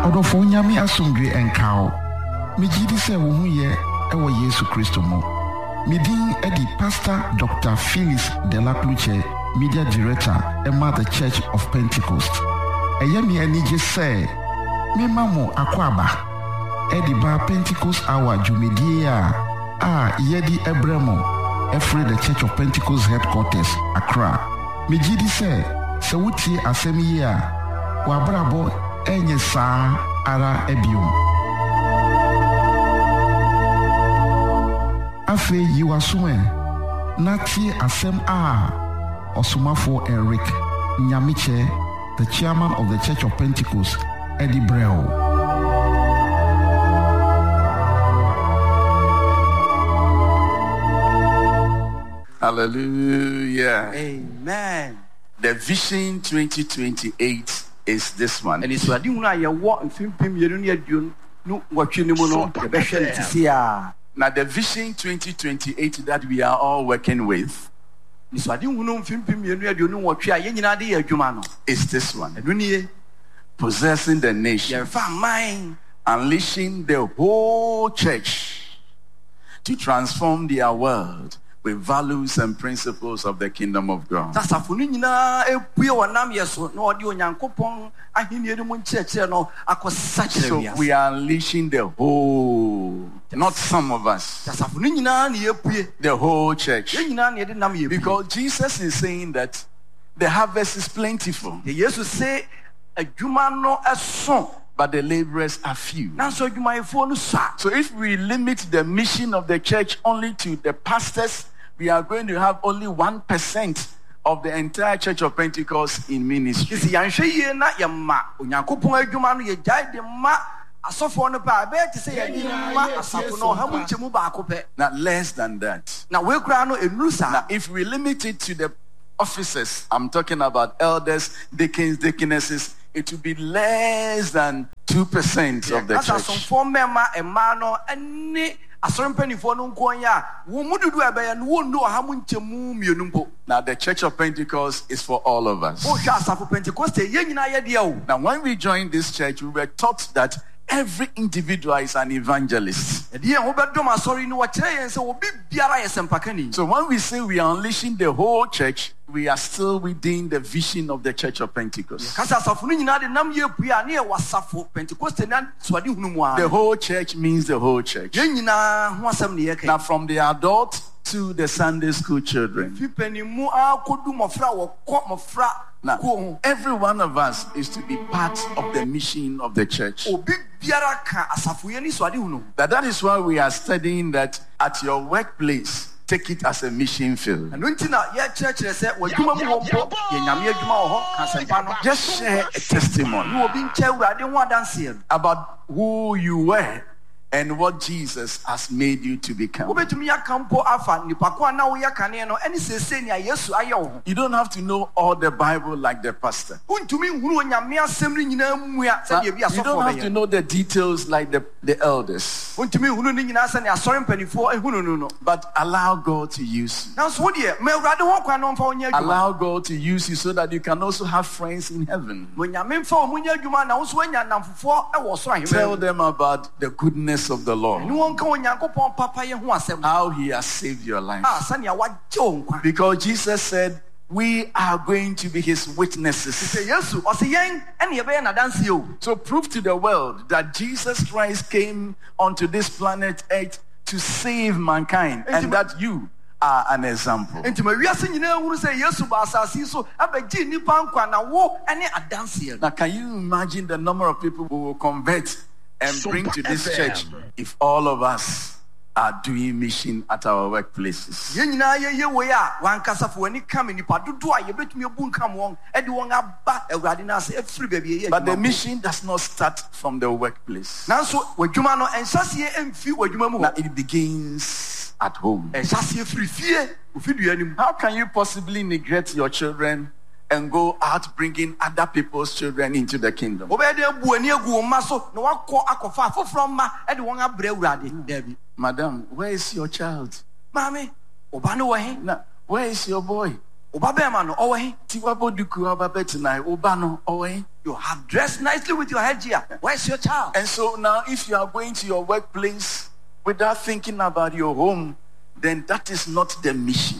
Odofo nyame asomdwe enkao. Mejidi se wo hu ye ewo Yesu Kristo mo. Midin edi Pastor Dr. Phyllis Delacluche, Media Director, Emma the Church of Pentecost. Eyemi enije se me mamo akwaba. Edi ba Pentecost hour jumedie a yedi Ebremo, Efre the Church of Pentecost headquarters, Accra. Mejidi se wuti asemi ye a wabrabo enye saa ara ebiom. Afe yiwasume nati asem a osumafo Eric Nyamiche, the chairman of the Church of Pentecost, Eddie Breo. Hallelujah. Amen. The Vision 2028 is this one. And it's what you know. You walk in film. You don't need you. No, what you know. The best to see. Now, the Vision 2028 that we are all working with is this one. Possessing the nation. Unleashing the whole church to transform their world with values and principles of the kingdom of God. So we are unleashing the whole, not some of us, the whole church. Because Jesus is saying that the harvest is plentiful, but the laborers are few. So if we limit the mission of the church only to the pastors, we are going to have only 1% of the entire Church of Pentecost in ministry. Now, less than that. Now, if we limit it to the officers, I'm talking about elders, deacons, deaconesses, it will be less than 2% of the church. Now, the Church of Pentecost is for all of us. Now, when we joined this church, we were taught that every individual is an evangelist. So when we say we are unleashing the whole church, we are still within the vision of the Church of Pentecost. The whole church means the whole church. Now, from the adult to the Sunday school children. Now, every one of us is to be part of the mission of the church. That is why we are studying that at your workplace, take it as a mission field. Just share a testimony about who you were and what Jesus has made you to become. You don't have to know all the Bible like the pastor. You don't have to know the details like the elders. But allow God to use you. Allow God to use you so that you can also have friends in heaven. Tell them about the goodness of the Lord, how He has saved your life. Because Jesus said we are going to be His witnesses. So prove to the world that Jesus Christ came onto this planet Earth to save mankind, and that you are an example. Now, can you imagine the number of people who will convert and bring to this church if all of us are doing mission at our workplaces? But the mission does not start from the workplace. Now, it begins at home. How can you possibly neglect your children and go out bringing other people's children into the kingdom? Madam, where is your child? Now, where is your boy? You have dressed nicely with your headgear. Where's your child? And so now, if you are going to your workplace without thinking about your home, then that is not the mission.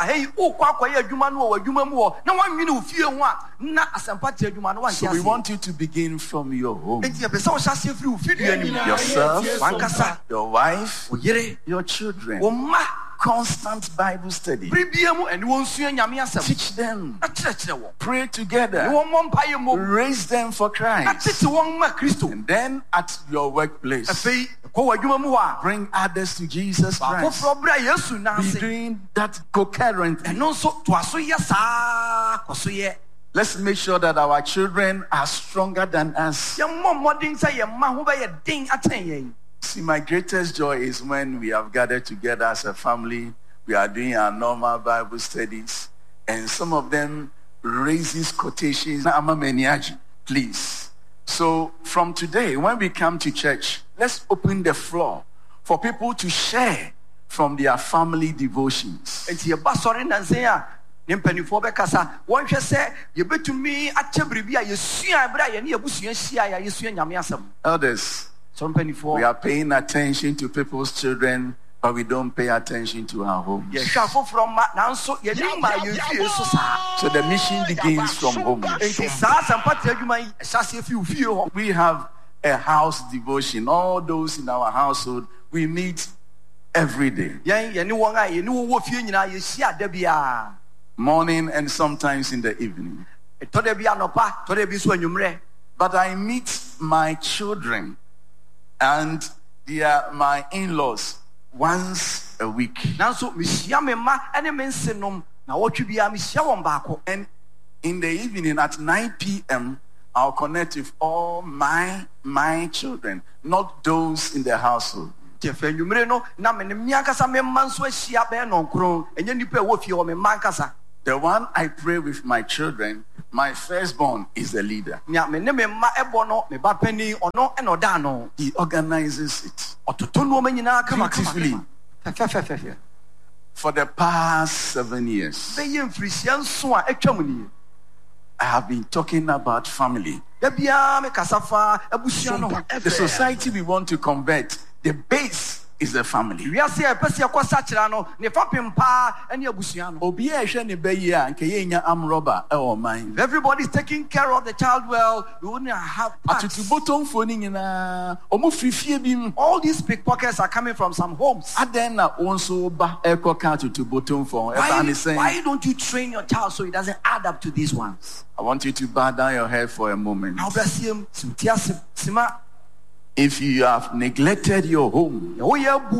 So we want you to begin from your home. Yourself, your wife, your children. Constant Bible study. Teach them. Pray together. Raise them for Christ. And then at your workplace, bring others to Jesus Christ. Be doing that concurrently. Let's make sure that our children are stronger than us. See, my greatest joy is when we have gathered together as a family. We are doing our normal Bible studies, and some of them raises quotations. Please. So from today, when we come to church, let's open the floor for people to share from their family devotions. Elders, we are paying attention to people's children, but we don't pay attention to our homes. So the mission begins from home. We have a house devotion. All those in our household, we meet every day. Morning and sometimes in the evening. But I meet my children and they are my in-laws once a week. And in the evening at 9 p.m., I'll connect with all my children, not those in the household. The one I pray with my children, my firstborn is the leader. He organizes it beautifully. For the past 7 years, I have been talking about family. The society we want to convert, the base is the family. Everybody's taking care of the child well. We wouldn't have parts. All these pickpockets are coming from some homes. Why don't you train your child so it doesn't add up to these ones? I want you to bow down your head for a moment. If you have neglected your home, I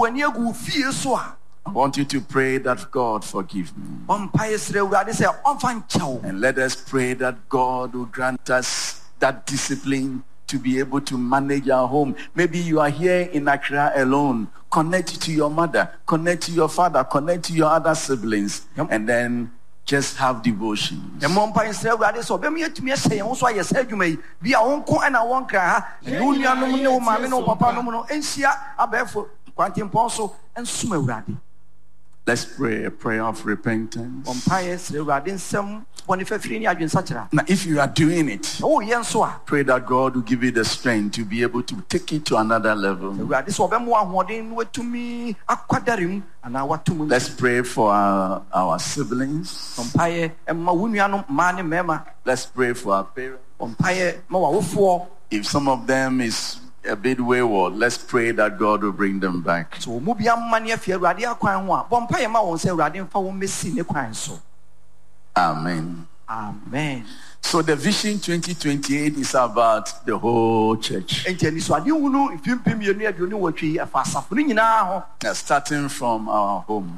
want you to pray that God forgive me. And let us pray that God will grant us that discipline to be able to manage our home. Maybe you are here in Accra alone. Connect to your mother, connect to your father, connect to your other siblings, and then just have devotion. Let's pray a prayer of repentance. Now, if you are doing it, pray that God will give you the strength to be able to take it to another level. Let's pray for our siblings. Let's pray for our parents. If some of them is a bit wayward, let's pray that God will bring them back. Amen. Amen. So the Vision 2028 is about the whole church. Starting from our home.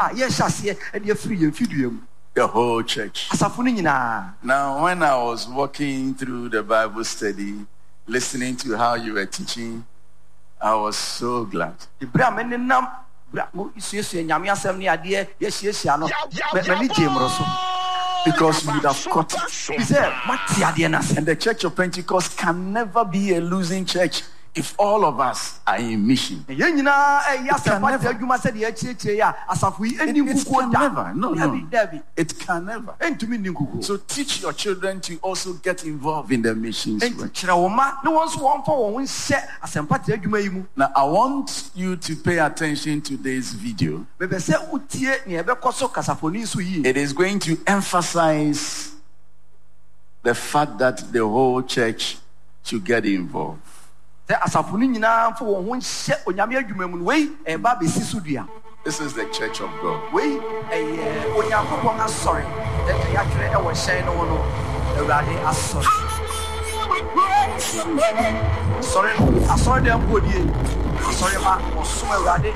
The whole church. Now, when I was walking through the Bible study, listening to how you were teaching, I was so glad. Because you would have caught it. And the Church of Pentecost can never be a losing church if all of us are in mission. Yɛn nyinaa ɛyɛ asɛmpa never. te adwuma sɛ deɛ ɛkyerɛkyerɛ yɛ a asafo yi ɛni It nkukuo can da. never. No. Dabi. It can never. Ɛntumi nni nkukuo. So teach your children to also get involved in the missions Ɛnti work. kyerɛ wɔn mma ne wɔn nso wɔmfa wɔn ho nhyɛ asɛmpa te adwuma yi mu. Now, I want you to pay attention to this video. Bɛbɛ sɛ wotie nea ɛbɛkɔ so kasafoni so yie. It is going to emphasize the fact that the whole church should get involved. Sɛ asafoni nyinaa mfa wɔn ho nhyɛ onyame adwuma mu no wei ɛba bɛsi so dua. This is the church of God. Wei ɛyɛ onyankopɔn asɔre. Ɛyɛ yɛatwerɛ ɛwɔ hyɛn no ho no Awurade asɔre. Asɔre dɛm podie. Asɔre ma ɔsom Awurade.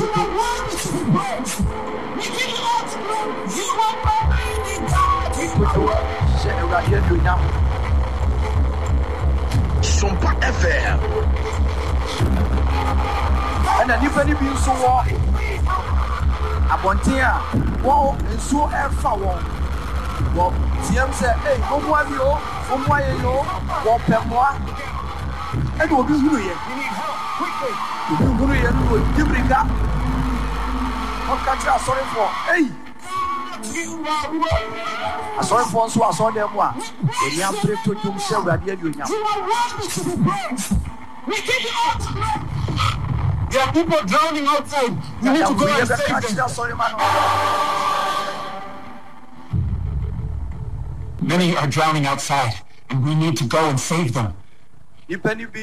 Hyɛ Awurade anuonyam. Sumpa FM. Ɛna nnipa no bi nso wɔ abɔnten a wɔn nsuo ɛfa wɔn. Wɔ team sɛ mommoa bi o, mommoa yɛ yo, wɔpɛ mmoa. Ɛna obi hunu yɛ. Obi hunu yɛ no ɔdi mirika. Ɔka kyerɛ asɔrefoɔ, asɔrefoɔ nso asɔre dɛm mu a ɛni apere to dwom hyɛ Awurade anuonyam. There are people drowning outside. We need to go and save them. Many are drowning outside, and we need to go and save them. Is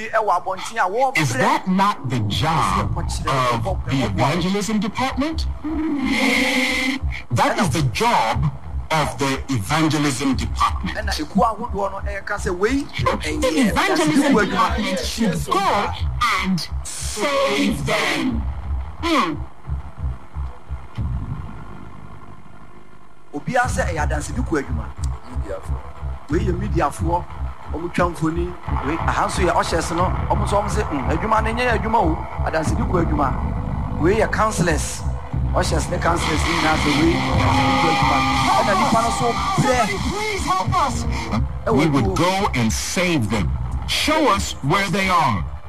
that not the job of the evangelism department? That is the job of the evangelism department. The evangelism department should go and save them. Obia sɛ ɛyɛ adanse bi kɔ adwuma. Wei yɛ mediafoɔ, ɔmo twa mfoni, wei aha nso yɛ ushers no, ɔmo nso ɔmo sɛ adwuma no nyɛ adwuma o, adanse bi kɔ adwuma. Wei yɛ counselors, ushers ne counselors ne nyinaa sɛ wei adanse bi kɔ adwuma. Ɛna nipa no so brɛ. We would go and save them. Show us where they are.